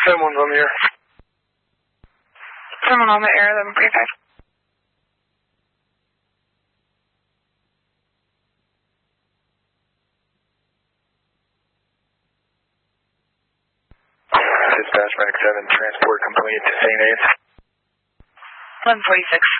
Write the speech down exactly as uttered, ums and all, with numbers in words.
Someone's on the air. Someone on the air, eleven forty-five. Dispatch, Medic seven, transport complete to Saint A's. eleven forty-six.